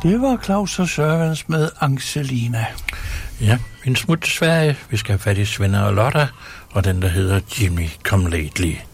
Det var Claus og Sørens med Angelina. Ja, en smut til Sverige. Vi skal have fat i Svend og Lotta, og den der hedder Jimmy Come Lately.